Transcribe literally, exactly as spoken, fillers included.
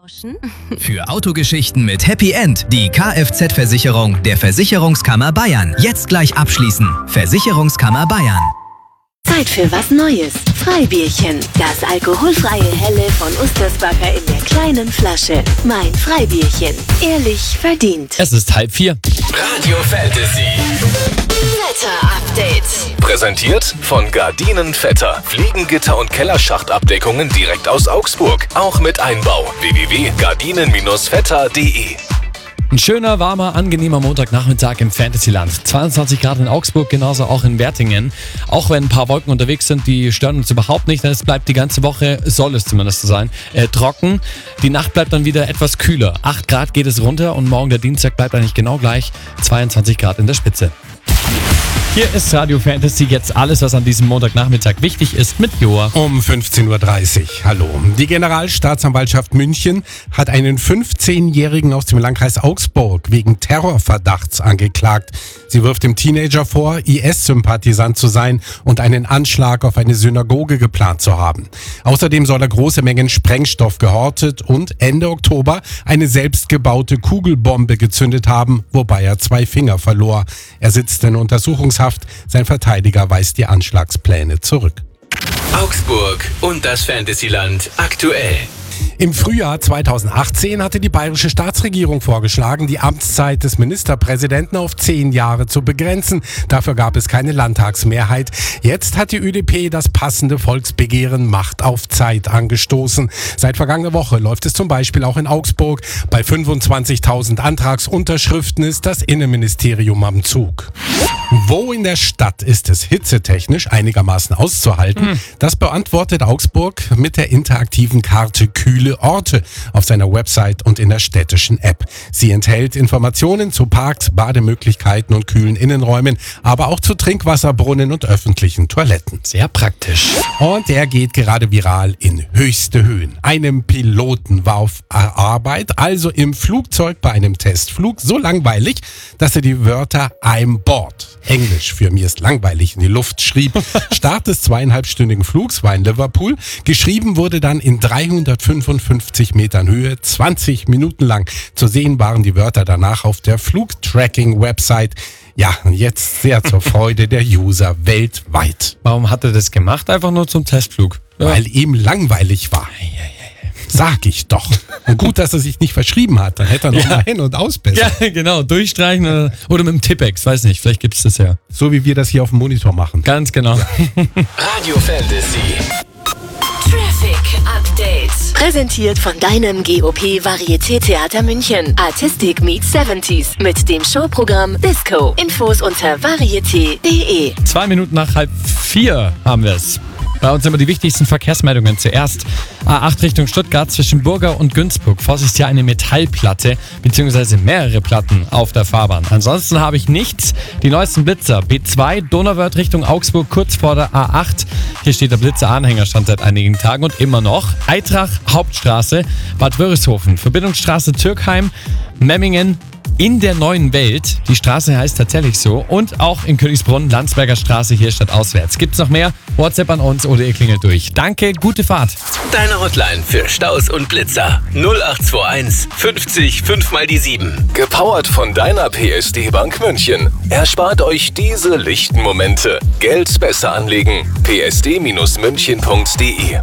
Für Autogeschichten mit Happy End die Kfz-Versicherung der Versicherungskammer Bayern. Jetzt gleich abschließen. Versicherungskammer Bayern. Zeit für was Neues. Freibierchen. Das alkoholfreie Helle von Ustersbacher in der kleinen Flasche. Mein Freibierchen. Ehrlich verdient. Es ist halb vier. Radio Fantasy. Wetter-Update. Präsentiert von Gardinen Vetter. Fliegengitter und Kellerschachtabdeckungen direkt aus Augsburg. Auch mit Einbau. w w w punkt gardinen Bindestrich vetter punkt de. Ein schöner, warmer, angenehmer Montagnachmittag im Fantasyland. zweiundzwanzig Grad in Augsburg, genauso auch in Wertingen. Auch wenn ein paar Wolken unterwegs sind, die stören uns überhaupt nicht, denn es bleibt die ganze Woche, soll es zumindest so sein, äh, trocken. Die Nacht bleibt dann wieder etwas kühler. acht Grad geht es runter und morgen der Dienstag bleibt eigentlich genau gleich. zweiundzwanzig Grad in der Spitze. Hier ist Radio Fantasy, jetzt alles, was an diesem Montagnachmittag wichtig ist, mit Joa. Um fünfzehn Uhr dreißig. Hallo. Die Generalstaatsanwaltschaft München hat einen fünfzehnjährigen aus dem Landkreis Augsburg wegen Terrorverdachts angeklagt. Sie wirft dem Teenager vor, I S-Sympathisant zu sein und einen Anschlag auf eine Synagoge geplant zu haben. Außerdem soll er große Mengen Sprengstoff gehortet und Ende Oktober eine selbstgebaute Kugelbombe gezündet haben, wobei er zwei Finger verlor. Er sitzt in Untersuchungshaft. Sein Verteidiger weist die Anschlagspläne zurück. Augsburg und das Fantasyland aktuell. Im Frühjahr zweitausendachtzehn hatte die bayerische Staatsregierung vorgeschlagen, die Amtszeit des Ministerpräsidenten auf zehn Jahre zu begrenzen. Dafür gab es keine Landtagsmehrheit. Jetzt hat die Ö D P das passende Volksbegehren Macht auf Zeit angestoßen. Seit vergangener Woche läuft es zum Beispiel auch in Augsburg. Bei fünfundzwanzigtausend Antragsunterschriften ist das Innenministerium am Zug. Wo in der Stadt ist es hitzetechnisch einigermaßen auszuhalten? Hm. Das beantwortet Augsburg mit der interaktiven Karte Kühle Orte auf seiner Website und in der städtischen App. Sie enthält Informationen zu Parks, Bademöglichkeiten und kühlen Innenräumen, aber auch zu Trinkwasserbrunnen und öffentlichen Toiletten. Sehr praktisch. Und er geht gerade viral in höchste Höhen. Einem Piloten war auf Arbeit, also im Flugzeug bei einem Testflug, so langweilig, dass er die Wörter I'm bored, Englisch für mir ist langweilig, in die Luft schrieb. Start des zweieinhalbstündigen Flugs war in Liverpool. Geschrieben wurde dann in dreihundertfünfundfünfzig Metern Höhe, zwanzig Minuten lang. Zu sehen waren die Wörter danach auf der Flugtracking-Website. Ja, und jetzt sehr zur Freude der User weltweit. Warum hat er das gemacht? Einfach nur zum Testflug. Ja. Weil ihm langweilig war. Sag ich doch. Und gut, dass er sich nicht verschrieben hat. Dann hätte er noch ja. mal hin und ausbessern. Ja, genau. Durchstreichen oder, oder mit dem Tippex. Weiß nicht, vielleicht gibt's das ja. So wie wir das hier auf dem Monitor machen. Ganz genau. Radio Fantasy. Traffic Update. Präsentiert von deinem G O P Varieté-Theater München. Artistic Meets siebziger mit dem Showprogramm Disco. Infos unter varieté punkt de. Zwei Minuten nach halb vier haben wir es. Bei uns immer die wichtigsten Verkehrsmeldungen. Zuerst A acht Richtung Stuttgart zwischen Burger und Günzburg. Vorsicht, hier eine Metallplatte bzw. mehrere Platten auf der Fahrbahn. Ansonsten habe ich nichts. Die neuesten Blitzer. B zwei Donauwörth Richtung Augsburg kurz vor der A acht. Hier steht der Blitzer-Anhänger stand seit einigen Tagen und immer noch. Eitrach Hauptstraße, Bad Wörishofen, Verbindungsstraße Türkheim, Memmingen. In der neuen Welt, die Straße heißt tatsächlich so, und auch in Königsbrunn, Landsberger Straße, hier statt auswärts. Gibt's noch mehr? WhatsApp an uns oder ihr klingelt durch. Danke, gute Fahrt. Deine Hotline für Staus und Blitzer. null acht zwei eins fünfzig fünf mal die sieben. Gepowert von deiner P S D Bank München. Erspart euch diese lichten Momente. Geld besser anlegen. p s d Bindestrich münchen punkt de